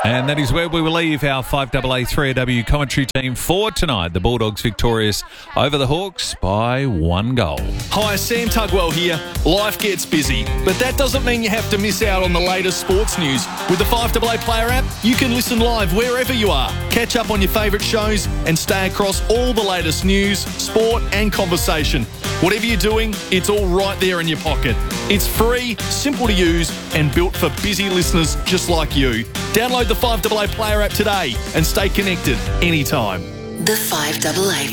And that is where we will leave our 5AA3AW commentary team for tonight. The Bulldogs victorious over the Hawks by 1 goal. Hi, Sam Tugwell here. Life gets busy, but that doesn't mean you have to miss out on the latest sports news. With the 5AA Player app, you can listen live wherever you are, catch up on your favourite shows and stay across all the latest news, sport and conversation. Whatever you're doing, it's all right there in your pocket. It's free, simple to use and built for busy listeners just like you. Download the 5AA Player app today and stay connected anytime. The 5AA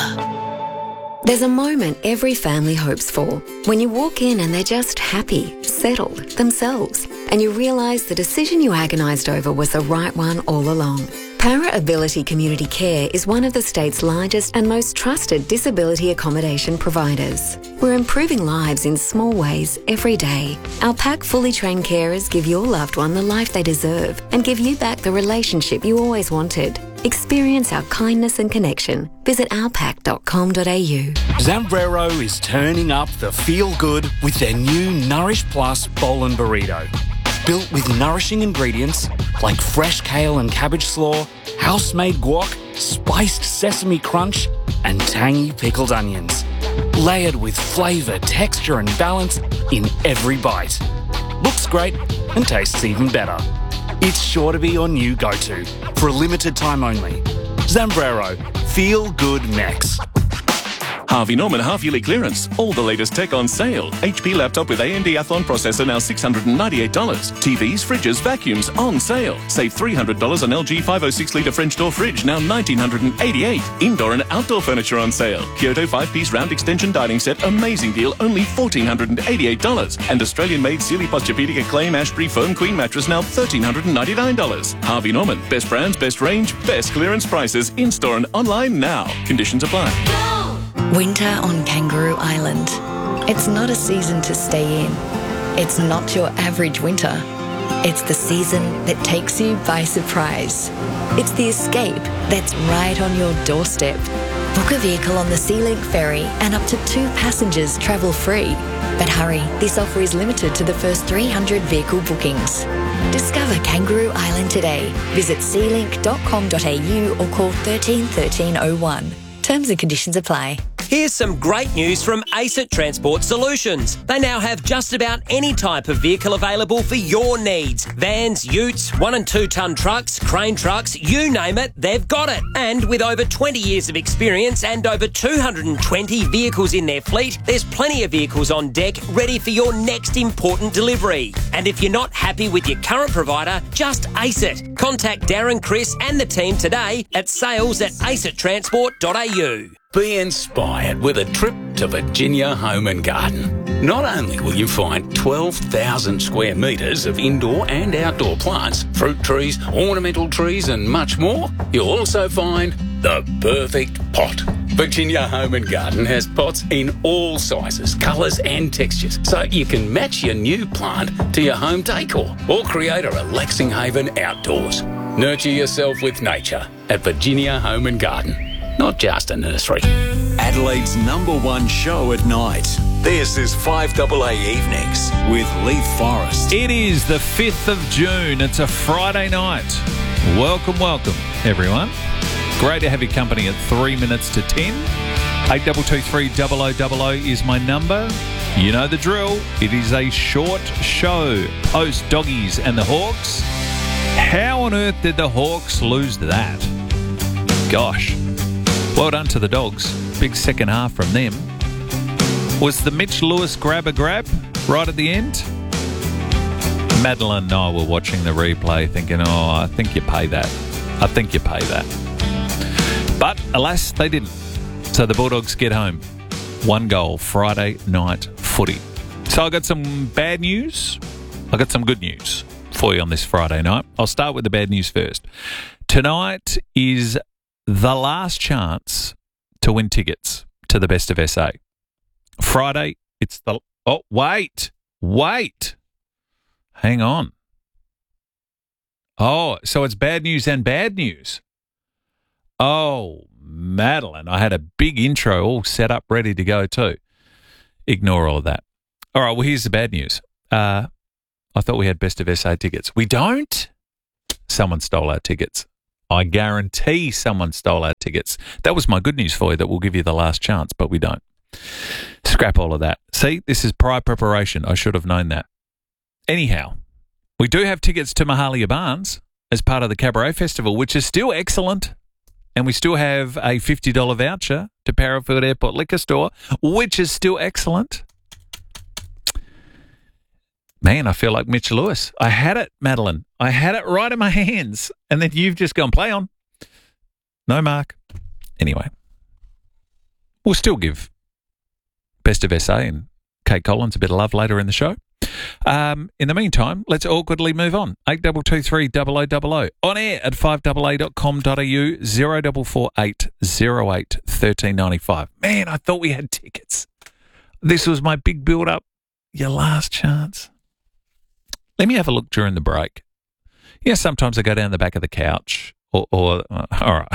Player. There's a moment every family hopes for. When you walk in and they're just happy, settled, themselves, and you realise the decision you agonised over was the right one all along. Para Ability Community Care is one of the state's largest and most trusted disability accommodation providers. We're improving lives in small ways every day. Our PAC fully trained carers give your loved one the life they deserve and give you back the relationship you always wanted. Experience our kindness and connection. Visit ourpac.com.au. Zambrero is turning up the feel-good with their new Nourish Plus Bowl and Burrito. Built with nourishing ingredients like fresh kale and cabbage slaw, house-made guac, spiced sesame crunch, and tangy pickled onions. Layered with flavour, texture and balance in every bite. Looks great and tastes even better. It's sure to be your new go-to for a limited time only. Zambrero, feel good Mex. Harvey Norman half-yearly clearance. All the latest tech on sale. HP laptop with AMD Athlon processor now $698. TVs, fridges, vacuums on sale. Save $300 on LG 506-litre French door fridge, now $1,988. Indoor and outdoor furniture on sale. Kyoto 5-piece round extension dining set, amazing deal, only $1,488. And Australian-made Sealy Posturepedic Acclaim Ashbury Foam Queen mattress, now $1,399. Harvey Norman, best brands, best range, best clearance prices, in-store and online now. Conditions apply. Winter on Kangaroo Island. It's not a season to stay in. It's not your average winter. It's the season that takes you by surprise. It's the escape that's right on your doorstep. Book a vehicle on the SeaLink ferry and up to 2 passengers travel free. But hurry, this offer is limited to the first 300 vehicle bookings. Discover Kangaroo Island today. Visit sealink.com.au or call 13 1301. Terms and conditions apply. Here's some great news from ACET Transport Solutions. They now have just about any type of vehicle available for your needs. Vans, utes, 1 and 2 tonne trucks, crane trucks, you name it, they've got it. And with over 20 years of experience and over 220 vehicles in their fleet, there's plenty of vehicles on deck ready for your next important delivery. And if you're not happy with your current provider, just ace it. Contact Darren, Chris and the team today at sales@acettransport.au. Be inspired with a trip to Virginia Home and Garden. Not only will you find 12,000 square metres of indoor and outdoor plants, fruit trees, ornamental trees and much more, you'll also find the perfect pot. Virginia Home and Garden has pots in all sizes, colours and textures, so you can match your new plant to your home decor or create a relaxing haven outdoors. Nurture yourself with nature at Virginia Home and Garden. Not just a nursery. Adelaide's #1 show at night. This is 5AA Evenings with Leith Forrest. It is the 5th of June. It's a Friday night. Welcome, welcome, everyone. Great to have your company at 3 minutes to 10. 8223 is my number. You know the drill. It is a short show post Doggies and the Hawks. How on earth did the Hawks lose that? Gosh. Well done to the Dogs. Big second half from them. Was the Mitch Lewis grab right at the end? Madeline and I were watching the replay thinking, oh, I think you pay that. But alas, they didn't. So the Bulldogs get home. 1 goal, Friday night footy. So I got some bad news. I got some good news for you on this Friday night. I'll start with the bad news first. Tonight is the last chance to win tickets to the Best of SA. Friday, it's the... Oh, wait. Hang on. Oh, so it's bad news and bad news. Oh, Madeline, I had a big intro all set up, ready to go too. Ignore all of that. All right, well, here's the bad news. I thought we had Best of SA tickets. We don't? someone stole our tickets. I guarantee someone stole our tickets. That was my good news for you, that we'll give you the last chance, but we don't. Scrap all of that. See, this is prior preparation. I should have known that. Anyhow, we do have tickets to Mahalia Barnes as part of the Cabaret Festival, which is still excellent. And we still have a $50 voucher to Parafield Airport Liquor Store, which is still excellent. Man, I feel like Mitch Lewis. I had it, Madeline. I had it right in my hands. And then you've just gone, play on. No, Mark. Anyway, we'll still give Best of SA and Kate Collins a bit of love later in the show. In the meantime, let's awkwardly move on. 8223 0000. On air at 5AA.com.au 0448 08 1395. Man, I thought we had tickets. This was my big build-up. Your last chance. Let me have a look during the break. Yeah, sometimes I go down the back of the couch or all right.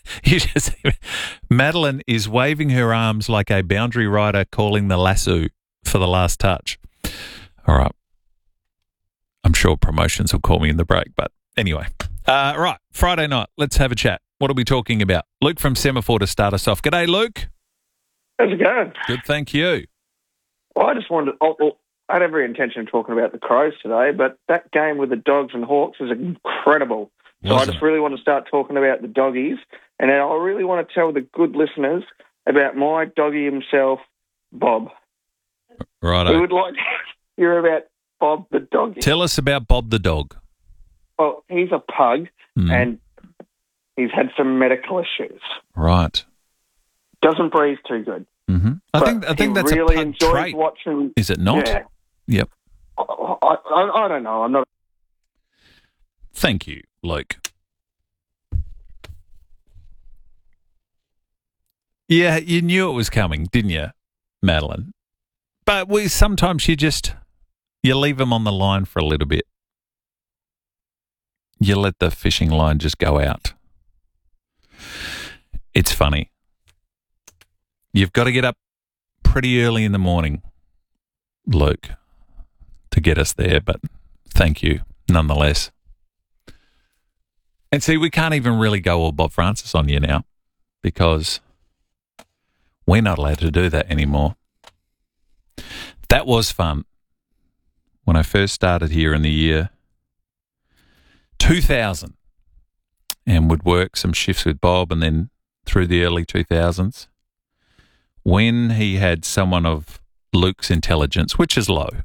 Madeline is waving her arms like a boundary rider calling the lasso for the last touch. All right. I'm sure promotions will call me in the break, but anyway. Right, Friday night, let's have a chat. What are we talking about? Luke from Semaphore to start us off. G'day, Luke. How's it going? Good, thank you. Well, I just wanted I had every intention of talking about the Crows today, but that game with the Dogs and Hawks is incredible. So I just really want to start talking about the doggies, and then I really want to tell the good listeners about my doggy himself, Bob. Righto. We would like to hear about Bob the doggy. Tell us about Bob the dog. Well, he's a pug, and he's had some medical issues. Right. Doesn't breathe too good. Mm-hmm. I think that's really a pug enjoys trait. Watching. Is it not? Yeah. Yep. I don't know. I'm not. Thank you, Luke. Yeah, you knew it was coming, didn't you, Madeline? But sometimes you leave them on the line for a little bit. You let the fishing line just go out. It's funny. You've got to get up pretty early in the morning, Luke, to get us there, but thank you nonetheless. And see, we can't even really go all Bob Francis on you now because we're not allowed to do that anymore. That was fun. When I first started here in the year 2000 and would work some shifts with Bob, and then through the early 2000s, when he had someone of Luke's intelligence, which is low,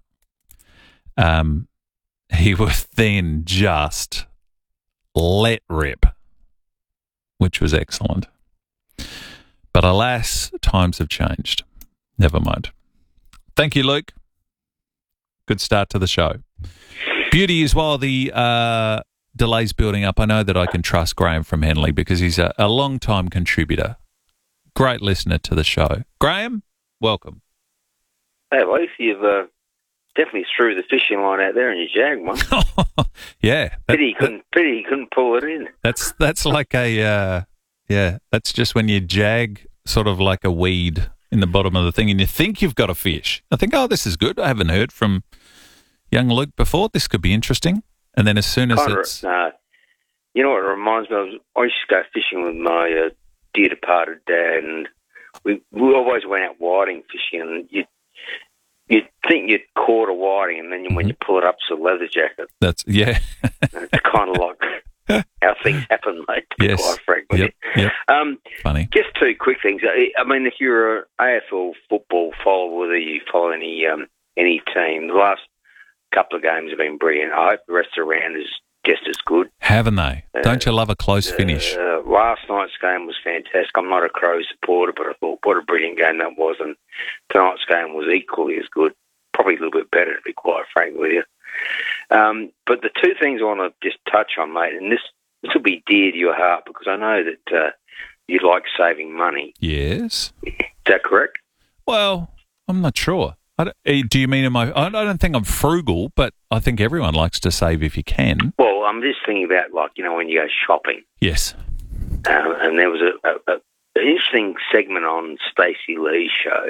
he was then just let rip, which was excellent. But alas, times have changed. Never mind. Thank you, Luke. Good start to the show. Beauty is while the delay's building up, I know that I can trust Graham from Henley because he's a long-time contributor. Great listener to the show. Graham, welcome. Hey, Leith, you've definitely threw the fishing line out there and you jagged one. Yeah. Pity you couldn't pull it in. That's like that's just when you jag sort of like a weed in the bottom of the thing and you think you've got a fish. I think, this is good. I haven't heard from young Luke before. This could be interesting. And then as soon as you know what it reminds me of? I used to go fishing with my dear departed dad, and we always went out whiting fishing, and you'd think you'd caught a whiting, and then when you pull it up, it's a leather jacket. It's kind of like how things happen, mate, to be quite frank with you. Funny. Just two quick things. I mean, if you're an AFL football follower, whether you follow any team, the last couple of games have been brilliant. I hope the rest of the round is just as good. Haven't they? Don't you love a close finish? Last night's game was fantastic. I'm not a Crows supporter, but I thought what a brilliant game that was, and tonight's game was equally as good, probably a little bit better, to be quite frank with you. But the two things I want to just touch on, mate, and this will be dear to your heart because I know that you like saving money. Yes. Is that correct? Well, I'm not sure. Do you mean I don't think I'm frugal, but I think everyone likes to save if you can. Well, I'm just thinking about, when you go shopping. Yes. And there was an interesting segment on Stacey Lee's show.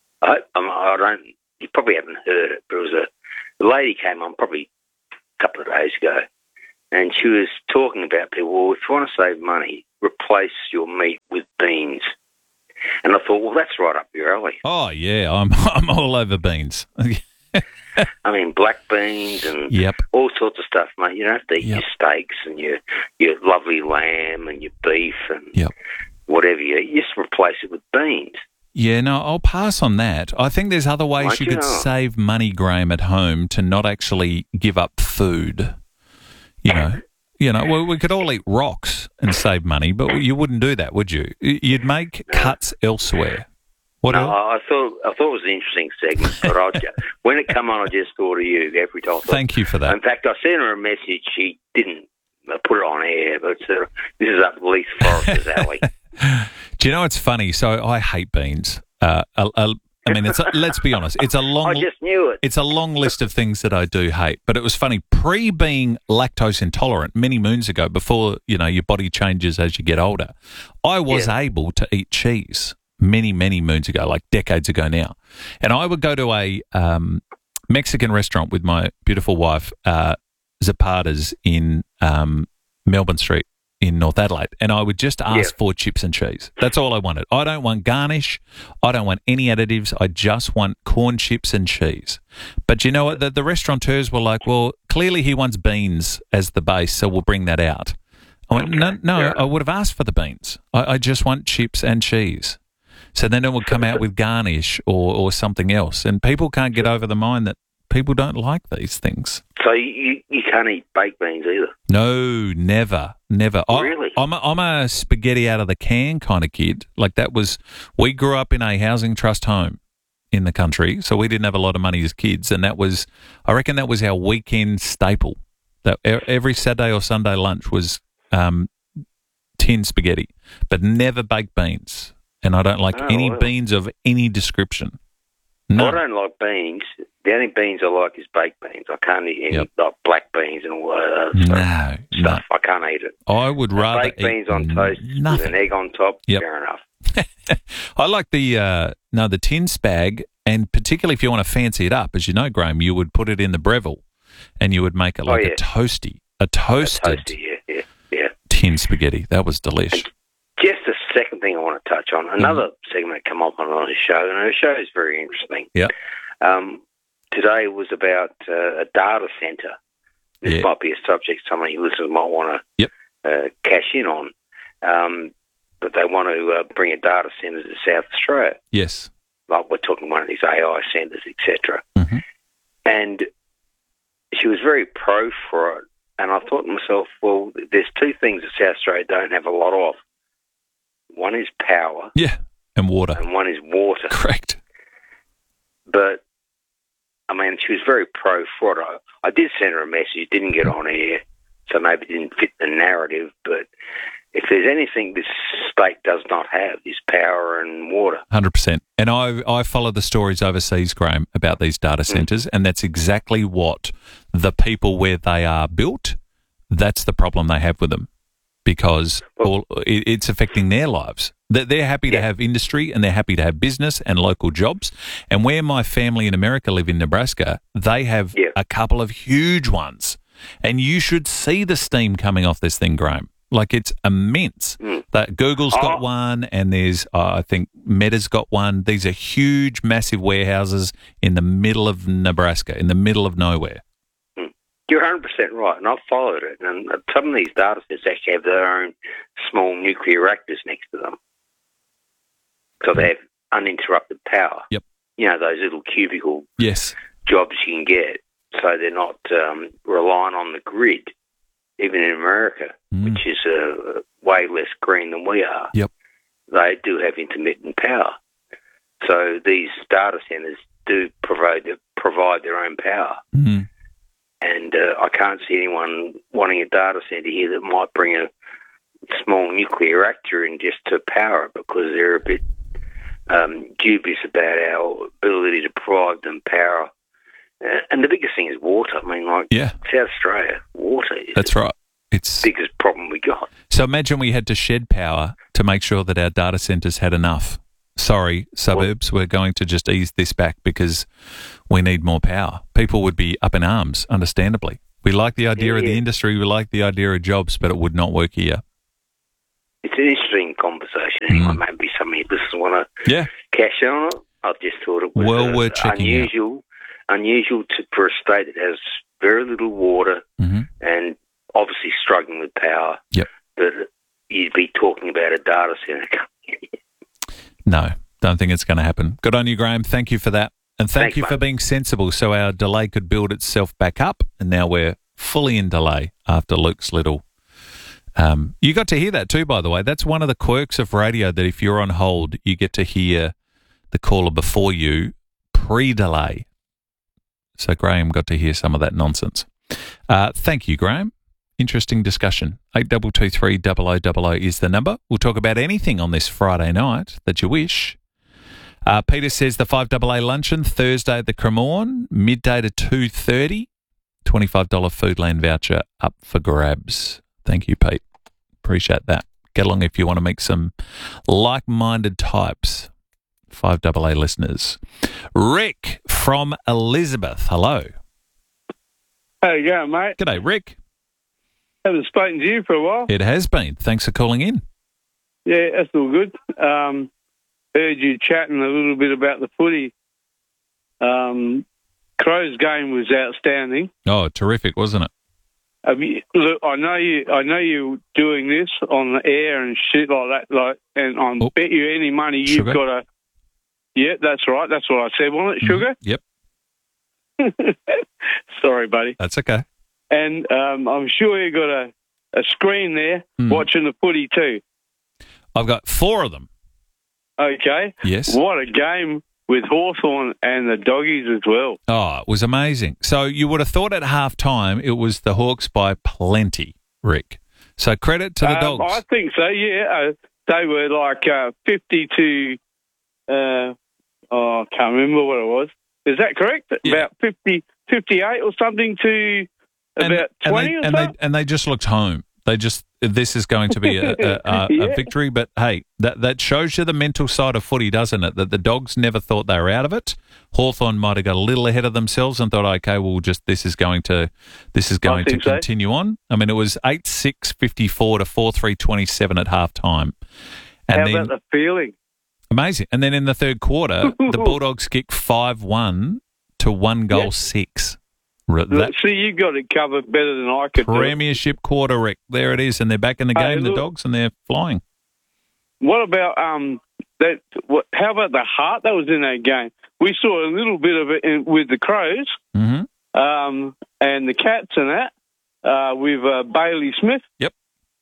You probably haven't heard it, but it was a lady came on probably a couple of days ago, and she was talking about people, well, if you want to save money, replace your meat with beans. And I thought, well, that's right up your alley. Oh, yeah, I'm all over beans. I mean, black beans and all sorts of stuff, mate. You don't have to eat your steaks and your lovely lamb and your beef and whatever you eat. You just replace it with beans. Yeah, no, I'll pass on that. I think there's other ways you could save money, Graham, at home to not actually give up food. Well, we could all eat rocks and save money, but you wouldn't do that, would you? You'd make cuts elsewhere. I thought it was an interesting segment, but when it come on, I just thought of you every time. Thank you for that. In fact, I sent her a message. She didn't put it on air, but this is up Leith Forrester's alley. Do you know what's funny? So I hate beans. I mean, let's be honest. It's a long. I just knew it. It's a long list of things that I do hate. But it was funny being lactose intolerant many moons ago, before your body changes as you get older. I was able to eat cheese many moons ago, like decades ago now, and I would go to a Mexican restaurant with my beautiful wife, Zapata's in Melbourne Street in North Adelaide, and I would just ask for chips and cheese. That's all I wanted. I don't want garnish. I don't want any additives. I just want corn chips and cheese. But you know what? The restaurateurs were like, well, clearly he wants beans as the base, so we'll bring that out. I went, no, I would have asked for the beans. I just want chips and cheese. So then it would come out with garnish or something else. And people can't get over the mind that people don't like these things. So you can't eat baked beans either? No, never. Really? I'm a spaghetti out of the can kind of kid. Like we grew up in a housing trust home in the country, so we didn't have a lot of money as kids, and I reckon that was our weekend staple. That every Saturday or Sunday lunch was tin spaghetti, but never baked beans. And I don't like any beans of any description. No. I don't like beans. The only beans I like is baked beans. I can't eat any like black beans and all that stuff. I can't eat it. I would rather baked beans on toast with an egg on top. Fair enough. I like the tin spag, and particularly if you want to fancy it up, as you know, Graham, you would put it in the Breville, and you would make it like a toasted tin spaghetti. That was delicious. Just the second thing I want to touch on, another segment that came up on the show, and the show is very interesting. Yeah. Today was about a data centre. This might be a subject some of your listeners might want to cash in on, but they want to bring a data centre to South Australia. Yes. Like we're talking one of these AI centres, etc. Mm-hmm. And she was very pro for it, and I thought to myself, well, there's two things that South Australia don't have a lot of. One is power. Yeah, and water. And one is water. Correct. But, I mean, she was very pro for it. I did send her a message, didn't get on air, so maybe it didn't fit the narrative. But if there's anything this state does not have, is power and water. 100%. And I follow the stories overseas, Graham, about these data centres, and that's exactly what the people where they are built, that's the problem they have with them. Because it's affecting their lives. They're happy to have industry, and they're happy to have business and local jobs. And where my family in America live in Nebraska, they have a couple of huge ones. And you should see the steam coming off this thing, Graham. Like, it's immense. That Google's got one, and there's, I think, Meta's got one. These are huge, massive warehouses in the middle of Nebraska, in the middle of nowhere. You're 100% right, and I've followed it. And some of these data centers actually have their own small nuclear reactors next to them. So they have uninterrupted power. Yep. You know, those little cubicle jobs you can get. So they're not relying on the grid, even in America, which is way less green than we are. Yep. They do have intermittent power. So these data centers do provide their own power. Mm-hmm. And I can't see anyone wanting a data centre here that might bring a small nuclear reactor in just to power it, because they're a bit dubious about our ability to provide them power. And the biggest thing is water. I mean, South Australia, water is It's the biggest problem we got. So imagine we had to shed power to make sure that our data centres had enough. Sorry, suburbs, we're going to just ease this back because we need more power. People would be up in arms, understandably. We like the idea of the industry. We like the idea of jobs, but it would not work here. It's an interesting conversation. Anyway, maybe somebody listeners want to cash in on it. I just thought it was worth checking unusual for a state that has very little water and obviously struggling with power. Yep. That you'd be talking about a data centre. No, don't think it's going to happen. Good on you, Graham. Thank you for that. And thank Thanks, you for mate. being sensible so our delay could build itself back up, and now we're fully in delay after Luke's little... you got to hear that too, by the way. That's one of the quirks of radio, that if you're on hold, you get to hear the caller before you pre-delay. So Graham got to hear some of that nonsense. Thank you, Graham. Interesting discussion. 8223 0000 is the number. We'll talk about anything on this Friday night that you wish. Peter says the 5AA luncheon Thursday at the Cremorne, midday to 2:30. $25 Foodland voucher up for grabs. Thank you, Pete. Appreciate that. Get along if you want to meet some like-minded types. 5AA listeners. Rick from Elizabeth. Hello. How you going, mate? G'day, Rick. Haven't spoken to you for a while. It has been. Thanks for calling in. Yeah, that's all good. Heard you chatting a little bit about the footy. Crows game was outstanding. Oh, terrific, wasn't it? Look, I know you're doing this on the air and shit like that. And I bet you any money you've Sugar? got a. Yeah, that's right. That's what I said, wasn't it? Sugar. Yep. Sorry, buddy. That's okay. And I'm sure you got a screen there watching the footy too. I've got 4 of them. Okay. Yes. What a game with Hawthorn and the Doggies as well. Oh, it was amazing. So you would have thought at half-time it was the Hawks by plenty, Rick. So credit to the Dogs. I think so, yeah. They were like 50 to, I can't remember what it was. Is that correct? Yeah. About 50, 58 or something to about 20 or something? And they just looked home. This is going to be a victory, but hey, that shows you the mental side of footy, doesn't it? That the Dogs never thought they were out of it. Hawthorn might have got a little ahead of themselves and thought, okay, well, this is going to continue on. I mean, it was 8-6, 54 to 4-3, 27 at half time. How about the feeling? Amazing. And then in the third quarter, the Bulldogs kicked 5-1 to 1-6. See, you got it covered better than I could. Premiership quarter, Rick. There it is, and they're back in the game, the Dogs, and they're flying. What about that? How about the heart that was in that game? We saw a little bit of it with the Crows, and the Cats and that with Bailey Smith. Yep.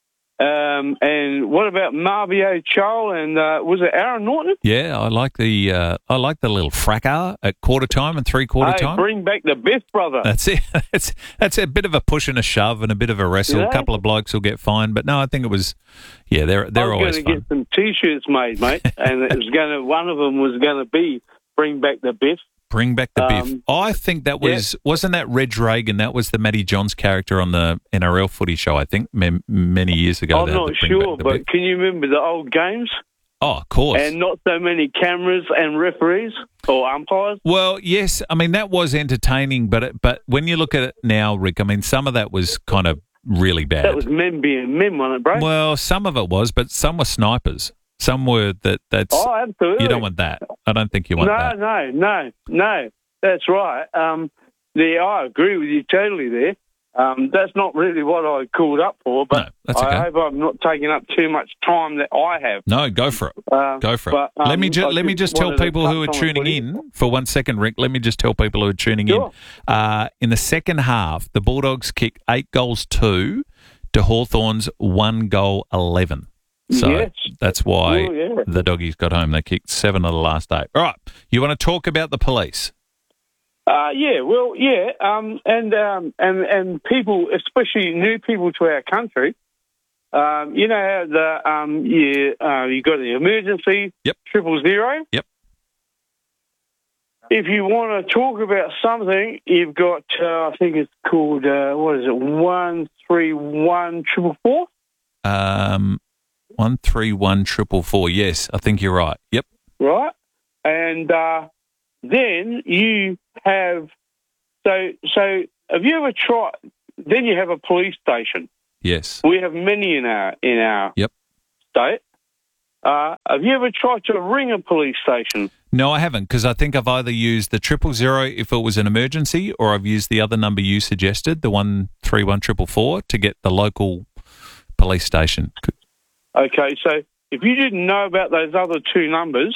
And what about Marvio Chol and was it Aaron Norton? Yeah, I like the little fracas at quarter time and 3/4 time. Bring back the Biff brother. That's it. That's a bit of a push and a shove and a bit of a wrestle. Yeah. A couple of blokes will get fined, but no, I think it was. Yeah, they're always fun. I was going to get some T-shirts made, mate, and it was one of them was going to be bring back the Biff. Bring back the Biff. I think that wasn't that Reg Reagan? That was the Matty Johns character on the NRL footy show, I think, many years ago. I'm not sure, but Biff. can you remember the old games? Oh, of course. And not so many cameras and referees or umpires? Well, yes. I mean, that was entertaining, but when you look at it now, Rick, I mean, some of that was kind of really bad. That was men being men, wasn't it, bro? Well, some of it was, but some were snipers. Some were that's... Oh, absolutely. You don't want that. I don't think you want that. No. That's right. I agree with you totally there. That's not really what I called up for, but no, that's okay. I hope I'm not taking up too much time that I have. No, go for it. Go for it. But, let me just tell people who are tuning in for 1 second, Rick. Let me just tell people who are tuning in. In the second half, the Bulldogs kicked 8-2 to Hawthorn's 1-11. So that's why the Doggies got home. They kicked 7 of the last 8. All right. You want to talk about the police? And people, especially new people to our country, you know how you got the emergency 000. Yep. If you want to talk about something, you've got I think it's called 131 444. 131 444. Yes, I think you're right. Yep. Right, and then you have so. Have you ever tried? then you have a police station. Yes. We have many in our Yep. state. Have you ever tried to ring a police station? No, I haven't, because I think I've either used the 000 if it was an emergency, or I've used the other number you suggested, the 131444, to get the local police station. Okay, so if you didn't know about those other two numbers,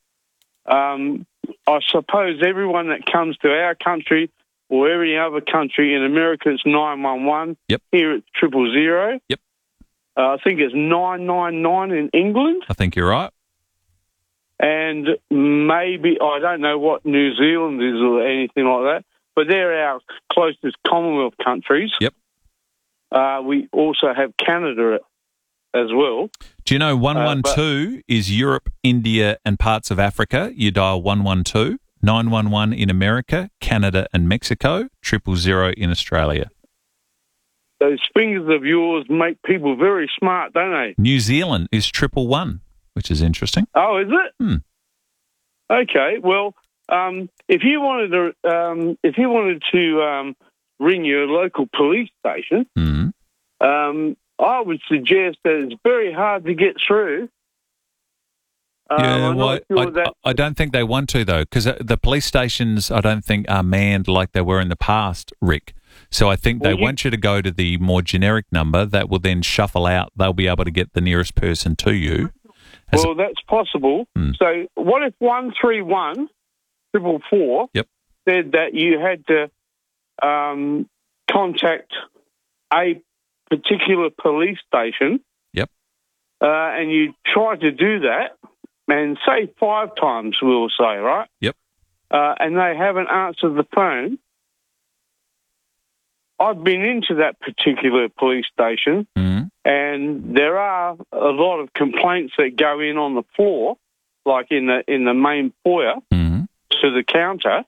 I suppose everyone that comes to our country or every other country in America, it's 911. Yep. Here it's 000. Yep. I think it's 999 in England. I think you're right. And maybe, I don't know what New Zealand is or anything like that, but they're our closest Commonwealth countries. Yep. We also have Canada as well. Do you know 112 is Europe, India, and parts of Africa? You dial 112, 911 in America, Canada, and Mexico, 000 in Australia. Those fingers of yours make people very smart, don't they? New Zealand is 111, which is interesting. Oh, is it? Okay. Well, if you wanted to ring your local police station, I would suggest that it's very hard to get through. I don't think they want to, though, because the police stations, I don't think, are manned like they were in the past, Rick. So I think they want you to go to the more generic number that will then shuffle out. They'll be able to get the nearest person to you. Well, that's possible. So what if 131 444 said that you had to contact a particular police station, and you tried to do that, and say 5 times, we'll say, right? And they haven't answered the phone. I've been into that particular police station, and there are a lot of complaints that go in on the floor, like in the main foyer to the counter,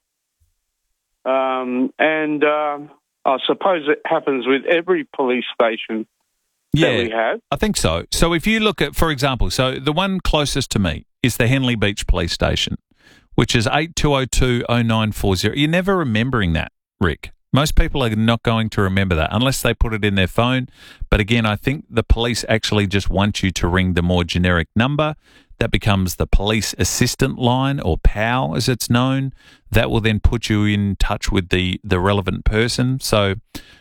and I suppose it happens with every police station that we have. I think so. So if you look at, for example, so the one closest to me is the Henley Beach Police Station, which is 82020940. You're never remembering that, Rick. Most people are not going to remember that unless they put it in their phone. But again, I think the police actually just want you to ring the more generic number. That becomes the police assistant line, or PAL as it's known. That will then put you in touch with the relevant person. So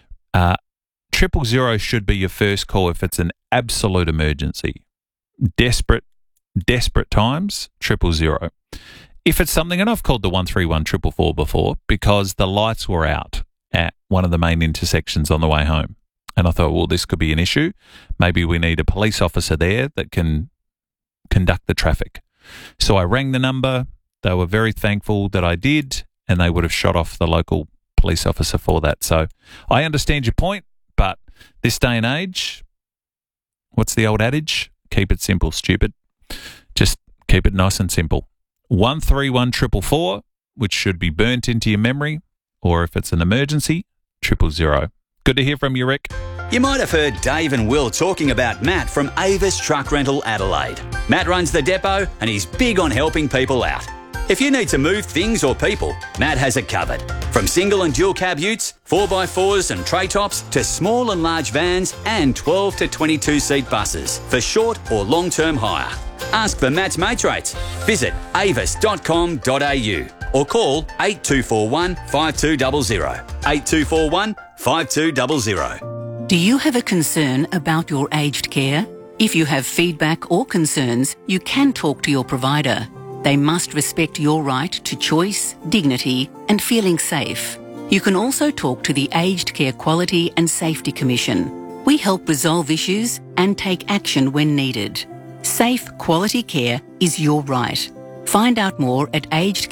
000 should be your first call if it's an absolute emergency. Desperate times, 000. If it's something, and I've called the 131 444 before because the lights were out at one of the main intersections on the way home. And I thought, well, this could be an issue. Maybe we need a police officer there that can conduct the traffic. So I rang the number. They were very thankful that I did, and they would have shot off the local police officer for that. So I understand your point, but this day and age, what's the old adage? Keep it simple, stupid. Just keep it nice and simple. 131 444, which should be burnt into your memory, or if it's an emergency, 000. Good to hear from you, Rick. You might have heard Dave and Will talking about Matt from Avis Truck Rental Adelaide. Matt runs the depot and he's big on helping people out. If you need to move things or people, Matt has it covered. From single and dual cab utes, 4x4s and tray tops, to small and large vans and 12 to 22 seat buses for short or long-term hire. Ask for Matt's mates rates. Visit avis.com.au or call 8241 5200. 8241 5200. Do you have a concern about your aged care? If you have feedback or concerns, you can talk to your provider. They must respect your right to choice, dignity, and feeling safe. You can also talk to the Aged Care Quality and Safety Commission. We help resolve issues and take action when needed. Safe, quality care is your right. Find out more at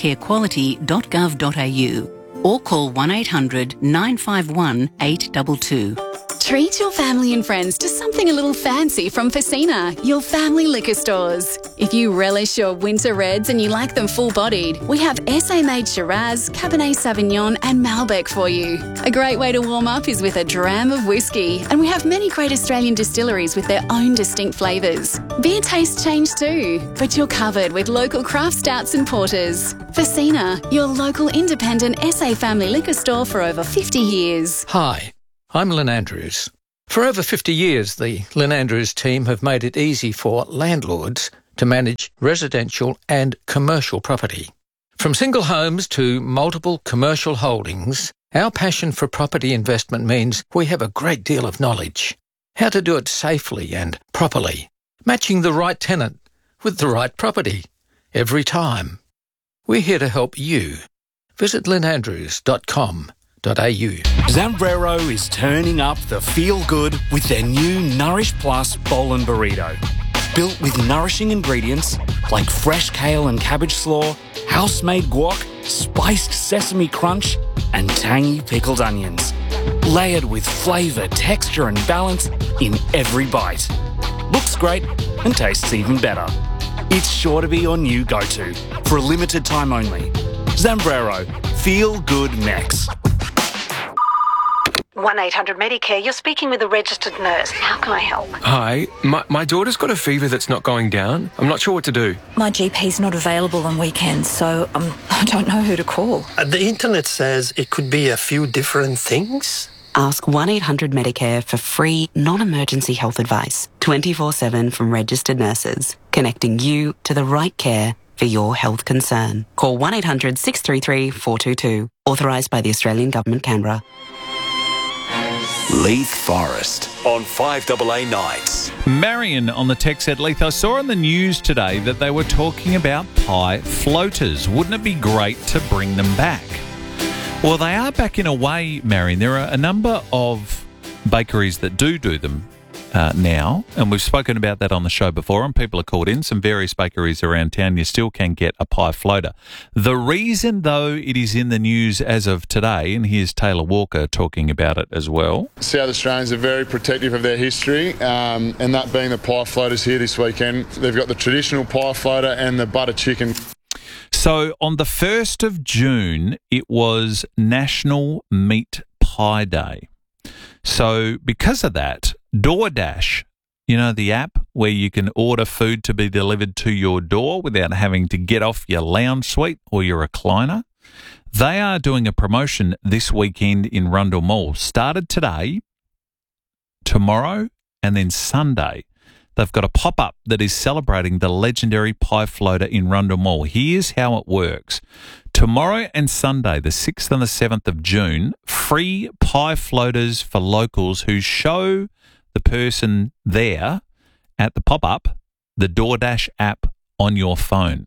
agedcarequality.gov.au or call 1800 951 822. Treat your family and friends to something a little fancy from Facina, your family liquor stores. If you relish your winter reds and you like them full-bodied, we have SA-made Shiraz, Cabernet Sauvignon and Malbec for you. A great way to warm up is with a dram of whiskey, and we have many great Australian distilleries with their own distinct flavours. Beer tastes change too, but you're covered with local craft stouts and porters. Facina, your local independent SA family liquor store for over 50 years. Hi. I'm Lynn Andrews. For over 50 years, the Lynn Andrews team have made it easy for landlords to manage residential and commercial property. From single homes to multiple commercial holdings, our passion for property investment means we have a great deal of knowledge. How to do it safely and properly, matching the right tenant with the right property every time. We're here to help you. Visit lynnandrews.com.au. Zambrero is turning up the feel-good with their new Nourish Plus Bowl and Burrito. Built with nourishing ingredients like fresh kale and cabbage slaw, house-made guac, spiced sesame crunch, and tangy pickled onions. Layered with flavour, texture and balance in every bite. Looks great and tastes even better. It's sure to be your new go-to for a limited time only. Zambrero. Feel good Mex. 1-800-Medicare, you're speaking with a registered nurse. How can I help? Hi, my daughter's got a fever that's not going down. I'm not sure what to do. My GP's not available on weekends, so I don't know who to call. The internet says it could be a few different things. Ask 1-800-Medicare for free, non-emergency health advice, 24/7 from registered nurses, connecting you to the right care for your health concern. Call 1-800-633-422, authorised by the Australian Government, Canberra. Leith Forest on 5AA Nights. Marion on the text said, Leith, I saw on the news today that they were talking about pie floaters. Wouldn't it be great to bring them back? Well, they are back in a way, Marion. There are a number of bakeries that do them now, and we've spoken about that on the show before, and people are called in. Some various bakeries around town, you still can get a pie floater. The reason, though, it is in the news as of today, and here's Taylor Walker talking about it as well. South Australians are very protective of their history, and that being the pie floaters here this weekend. They've got the traditional pie floater and the butter chicken. So on the 1st of June, it was National Meat Pie Day. So because of that, DoorDash, you know, the app where you can order food to be delivered to your door without having to get off your lounge suite or your recliner, they are doing a promotion this weekend in Rundle Mall. Started today, tomorrow, and then Sunday. They've got a pop-up that is celebrating the legendary pie floater in Rundle Mall. Here's how it works. Tomorrow and Sunday, the 6th and the 7th of June, free pie floaters for locals who show the person there at the pop-up the DoorDash app on your phone.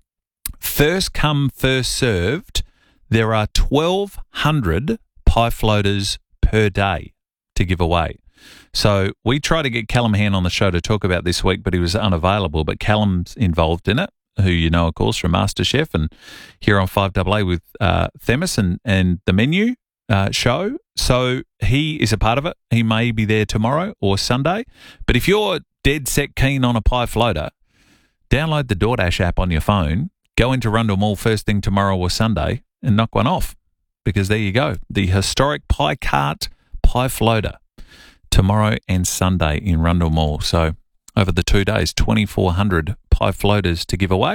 First come, first served. There are 1,200 pie floaters per day to give away. So we tried to get Callum Han on the show to talk about this week, but he was unavailable. But Callum's involved in it, who you know, of course, from MasterChef and here on 5AA with Themis and the menu show. So he is a part of it. He may be there tomorrow or Sunday. But if you're dead set keen on a pie floater, download the DoorDash app on your phone, go into Rundle Mall first thing tomorrow or Sunday and knock one off. Because there you go. The historic pie cart pie floater tomorrow and Sunday in Rundle Mall. So over the 2 days, 2,400 pie floaters to give away.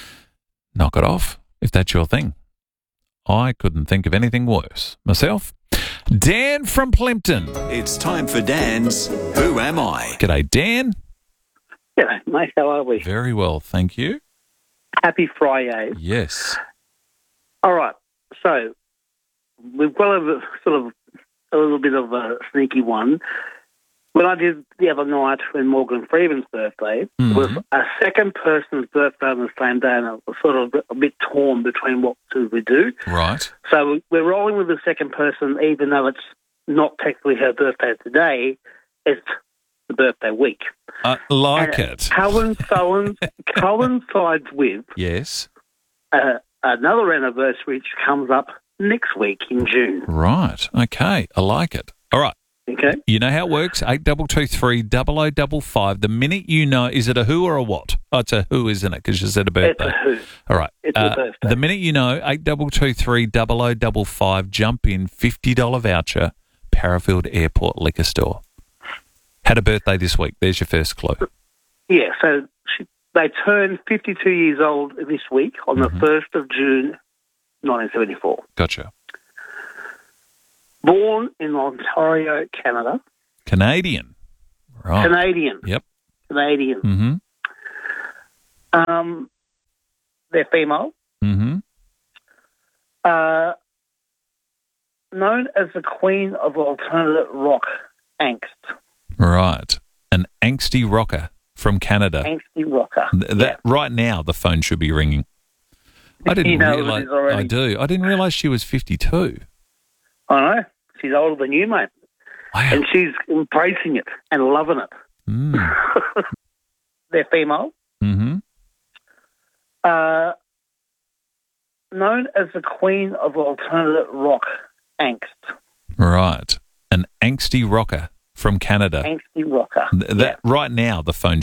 Knock it off if that's your thing. I couldn't think of anything worse myself. Dan from Plympton. It's time for Dan's Who Am I? G'day, Dan. G'day, mate. How are we? Very well, thank you. Happy Friday. Yes. All right. So we've got a little bit of a sneaky one. When I did the other night when Morgan Freeman's birthday, was a second person's birthday on the same day, and I was sort of a bit torn between what to do. Right. So we're rolling with the second person, even though it's not technically her birthday today, it's the birthday week. It. Coincides with yes another anniversary which comes up next week in June. Right. Okay. I like it. All right. Okay. You know how it works. 8223 0055. The minute you know, is it a who or a what? Oh, it's a who, isn't it? Because you said a birthday. It's a who. All right. It's a birthday. The minute you know, 8223 0055. Jump in, $50 voucher. Parafield Airport Liquor Store. Had a birthday this week. There's your first clue. Yeah. So they turned 52 years old this week on the 1st of June, 1974. Gotcha. Born in Ontario, Canada. Canadian. Right. Canadian. Yep. Canadian. Mm-hmm. They're female. Mm-hmm. Known as the Queen of Alternative Rock Angst. Right. An angsty rocker from Canada. Angsty rocker. That right now the phone should be ringing. I didn't realise. I do. I didn't realise she was 52. I know. She's older than you, mate. Wow. And she's embracing it and loving it. Mm. They're female. Mm-hmm. Known as the Queen of Alternative Rock Angst. Right. An angsty rocker from Canada. Angsty rocker. That right now the phone